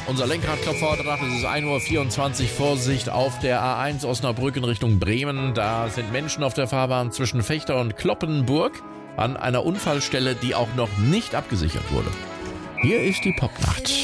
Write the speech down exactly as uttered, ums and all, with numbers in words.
unser Lenkradklopfer heute Nacht, es ist ein Uhr vierundzwanzig, Vorsicht auf der A eins Osnabrück in Richtung Bremen. Da sind Menschen auf der Fahrbahn zwischen Fechter und Kloppenburg an einer Unfallstelle, die auch noch nicht abgesichert wurde. Hier ist die Popnacht.